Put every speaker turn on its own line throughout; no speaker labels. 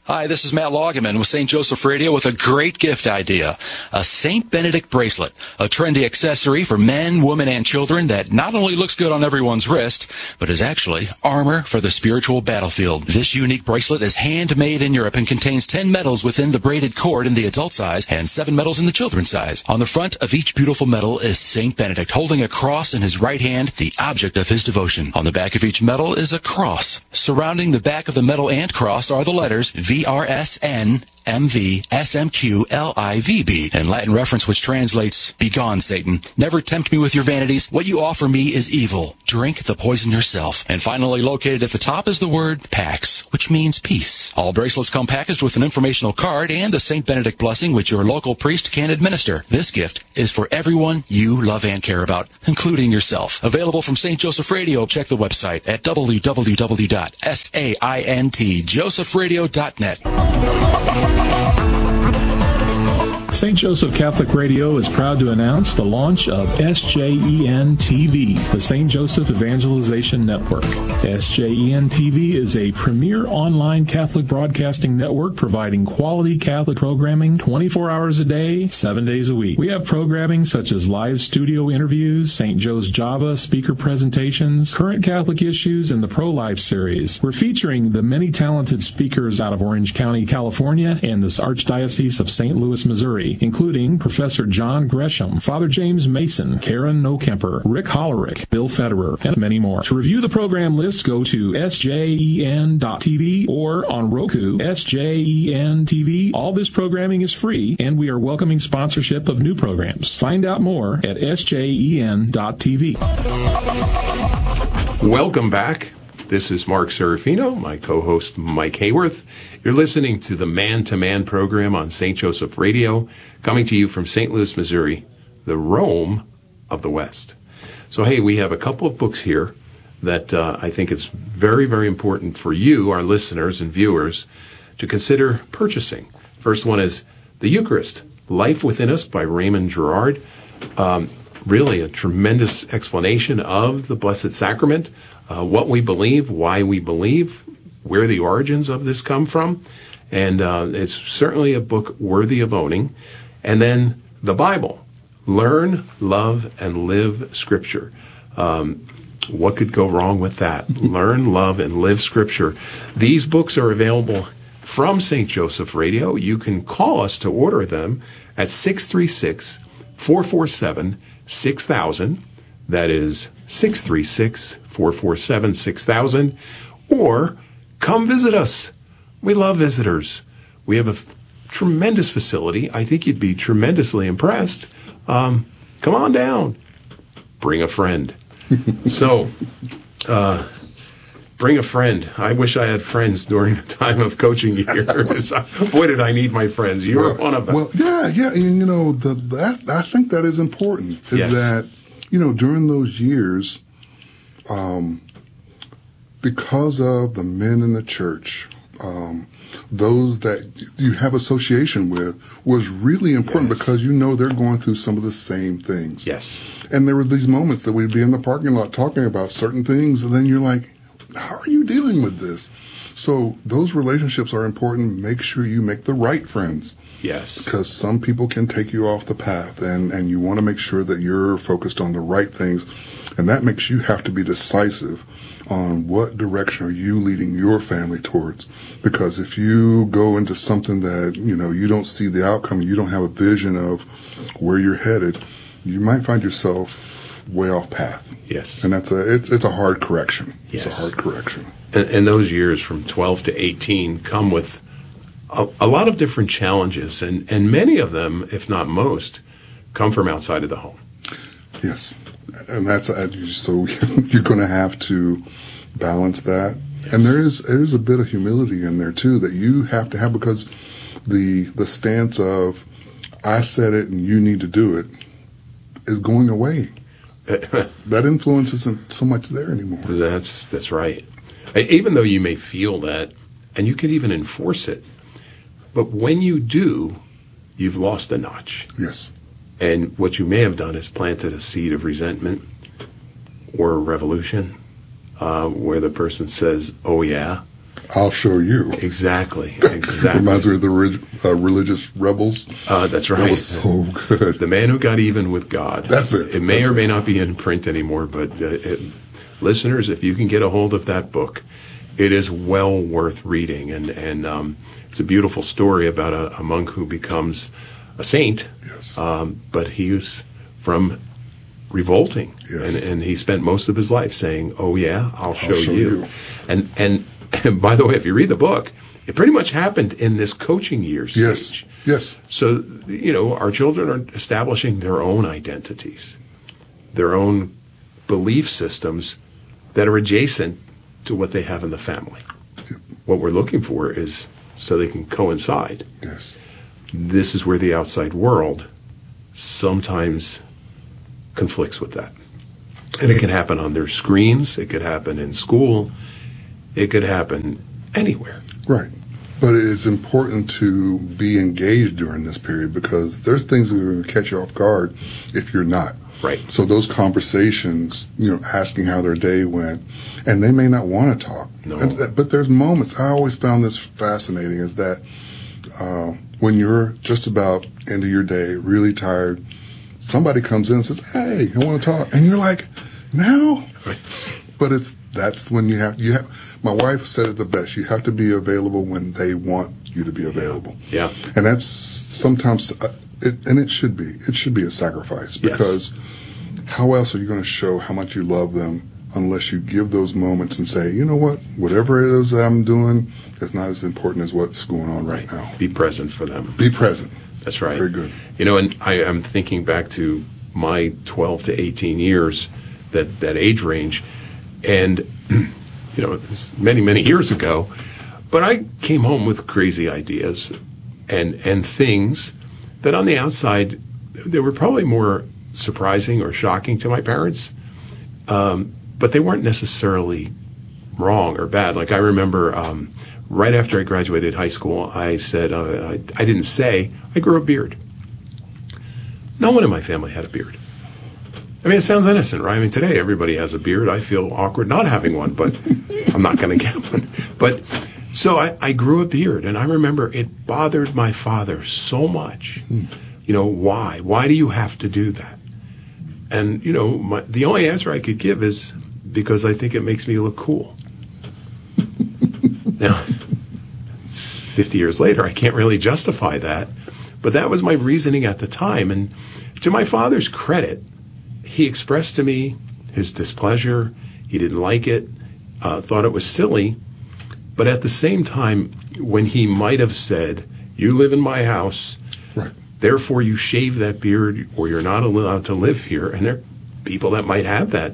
Hi, this is Matt Loggeman with St. Joseph Radio with a great gift idea. A St. Benedict bracelet, a trendy accessory for men, women, and children that not only looks good on everyone's wrist, but is actually armor for the spiritual battlefield. This unique bracelet is handmade in Europe and contains 10 medals within the braided cord in the adult size and 7 medals in the children's size. On the front of each beautiful medal is St. Benedict holding a cross in his right hand, the object of his devotion. On the back of each medal is a cross. Surrounding the back of the medal and cross are the letters VRSN MV SMQLIVB, in Latin reference which translates, "Begone, Satan. Never tempt me with your vanities. What you offer me is evil. Drink the poison yourself." And finally, located at the top is the word PAX, which means peace. All bracelets come packaged with an informational card and a St. Benedict blessing which your local priest can administer. This gift is for everyone you love and care about, including yourself. Available from St. Joseph Radio. Check the website at www.saintjosephradio.net.
St. Joseph Catholic Radio is proud to announce the launch of SJEN TV, the St. Joseph Evangelization Network. SJEN TV is a premier online Catholic broadcasting network providing quality Catholic programming 24 hours a day, 7 days a week. We have programming such as live studio interviews, St. Joe's Java speaker presentations, current Catholic issues, and the Pro-Life series. We're featuring the many talented speakers out of Orange County, California, and this Archdiocese of St. Louis, Missouri, including Professor John Gresham, Father James Mason, Karen Nokemper, Rick Hollerick, Bill Federer, and many more. To review the program list, go to sjen.tv or on Roku, SJEN TV. All this programming is free, and we are welcoming sponsorship of new programs. Find out more at sjen.tv.
Welcome back. This is Mark Serafino, my co-host Mike Hayworth. You're listening to the Man-to-Man program on St. Joseph Radio, coming to you from St. Louis, Missouri, the Rome of the West. So, hey, we have a couple of books here that I think it's very, very important for you, our listeners and viewers, to consider purchasing. First one is The Eucharist, Life Within Us by Raymond Girard. Really a tremendous explanation of the Blessed Sacrament, what we believe, why we believe, where the origins of this come from. And it's certainly a book worthy of owning. And then the Bible, Learn, Love, and Live Scripture. What could go wrong with that? Learn, love, and live Scripture. These books are available from St. Joseph Radio. You can call us to order them at 636-447-6000. That is 636-447-6000. Or come visit us. We love visitors. We have a tremendous facility. I think you'd be tremendously impressed. Come on down. Bring a friend. So, bring a friend. I wish I had friends during the time of coaching here. Boy, did I need my friends. You were one of them.
Well, yeah. And, I think that is important, is that, during those years, because of the men in the church, those that you have association with was really important because they're going through some of the same things.
Yes.
And there were these moments that we'd be in the parking lot talking about certain things, and then you're like, how are you dealing with this? So those relationships are important. Make sure you make the right friends.
Yes.
Because some people can take you off the path, and you want to make sure that you're focused on the right things. And that makes you have to be decisive on what direction are you leading your family towards. Because if you go into something that, you don't see the outcome, you don't have a vision of where you're headed, you might find yourself way off path.
Yes.
And it's a hard correction.
Yes.
It's a hard correction.
And those years from 12 to 18 come with a lot of different challenges, and many of them, if not most, come from outside of the home.
Yes. And that's so you're going to have to balance that. Yes. And there's a bit of humility in there too that you have to have, because the stance of I said it and you need to do it is going away. That influence isn't so much there anymore.
That's right. Even though you may feel that, and you could even enforce it, but when you do, you've lost a notch.
Yes.
And what you may have done is planted a seed of resentment or a revolution where the person says, oh, yeah.
I'll show you.
Exactly.
Reminds me of the Religious Rebels.
That's right.
That was so good.
The Man Who Got Even with God.
That's it.
It may or may not be in print anymore, but listeners, if you can get a hold of that book, it is well worth reading. And it's a beautiful story about a monk who becomes a saint.
Yes.
But he was from revolting.
Yes.
And he spent most of his life saying, "Oh yeah, I'll show you." And by the way, if you read the book, it pretty much happened in this coaching year stage.
Yes.
So, our children are establishing their own identities, their own belief systems that are adjacent to what they have in the family. What we're looking for is so they can coincide.
Yes.
This is where the outside world sometimes conflicts with that. And it can happen on their screens. It could happen in school. It could happen anywhere.
Right. But it is important to be engaged during this period because there's things that are going to catch you off guard if you're not.
Right.
So those conversations, asking how their day went, and they may not want to talk.
No.
But there's moments. I always found this fascinating is that when you're just about end of your day, really tired, somebody comes in and says, "Hey, I want to talk," and you're like, "Now?"
Right.
But that's when you have. My wife said it the best. You have to be available when they want you to be available.
Yeah.
And that's sometimes, it should be. It should be a sacrifice because how else are you going to show how much you love them unless you give those moments and say, you know what, whatever it is that I'm doing is not as important as what's going on right now.
Be present for them.
Be present.
That's right.
Very good.
And I'm thinking back to my 12 to 18 years, that age range, and it was many, many years ago, but I came home with crazy ideas and things that on the outside, they were probably more surprising or shocking to my parents, but they weren't necessarily wrong or bad. Like I remember right after I graduated high school, I said, I didn't say, I grew a beard. No one in my family had a beard. I mean, it sounds innocent, right? I mean, today everybody has a beard. I feel awkward not having one, but I'm not going to get one. But so I grew a beard, and I remember it bothered my father so much. Why? Why do you have to do that? And, the only answer I could give is because I think it makes me look cool. Now, it's 50 years later, I can't really justify that, but that was my reasoning at the time. And to my father's credit, he expressed to me his displeasure. He didn't like it, thought it was silly. But at the same time, when he might have said, "You live in my house,
right,
therefore you shave that beard or you're not allowed to live here," and there are people that might have that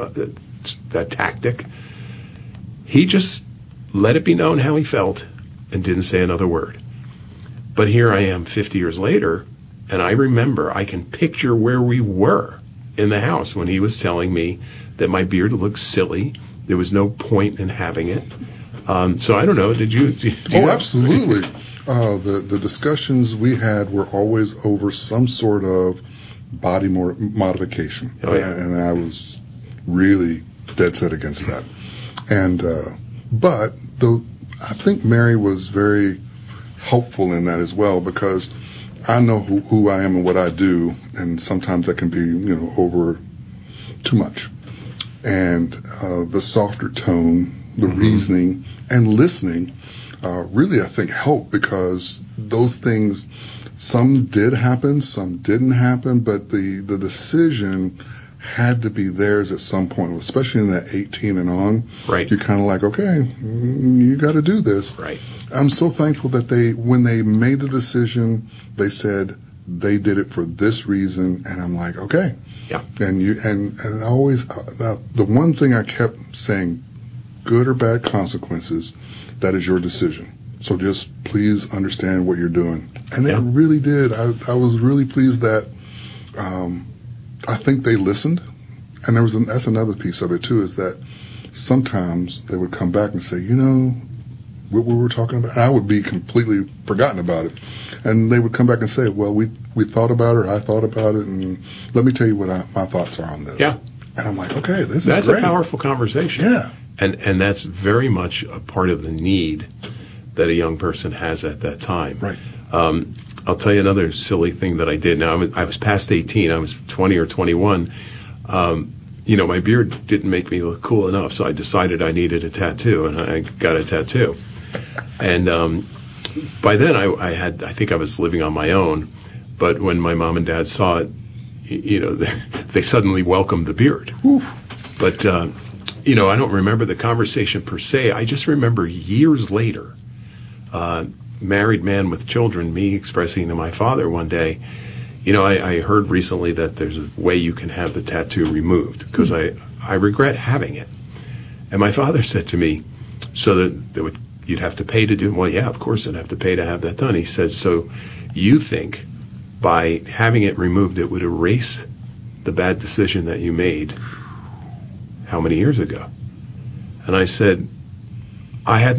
tactic, he just let it be known how he felt and didn't say another word. But here I am 50 years later, and I remember, I can picture where we were in the house when he was telling me that my beard looked silly. There was no point in having it. So I don't know. Did you
absolutely. The discussions we had were always over some sort of body modification.
Oh, yeah.
And I was really dead set against that. And but I think Mary was very helpful in that as well because I know who I am and what I do, and sometimes that can be, over too much. And the softer tone, the reasoning, and listening really, I think, helped because those things, some did happen, some didn't happen, but the decision had to be theirs at some point, especially in that 18 and on.
Right.
You're kind of like, okay, you got to do this.
Right.
I'm so thankful that when they made the decision, they said they did it for this reason, and I'm like, okay.
Yeah.
And I always, the one thing I kept saying, good or bad consequences, that is your decision. So just please understand what you're doing. And they really did. I was really pleased that I think they listened. And that's another piece of it, too, is that sometimes they would come back and say, what we were talking about, and I would be completely forgotten about it. And they would come back and say, well, we thought about it, or I thought about it, and let me tell you what my thoughts are on this.
Yeah.
And I'm like, okay, that's
great.
That's
a powerful conversation.
Yeah.
And that's very much a part of the need that a young person has at that time.
Right.
I'll tell you another silly thing that I did. Now, I was past 18. I was 20 or 21. My beard didn't make me look cool enough, so I decided I needed a tattoo, and I got a tattoo. And by then, I think I was living on my own. But when my mom and dad saw it, they suddenly welcomed the beard.
Whew.
But, I don't remember the conversation per se. I just remember years later, married man with children, me expressing to my father one day, I heard recently that there's a way you can have the tattoo removed because I regret having it. And my father said to me, so that you'd have to pay to do it? Well, yeah, of course I'd have to pay to have that done. He said, so you think by having it removed it would erase the bad decision that you made how many years ago? And I said, I had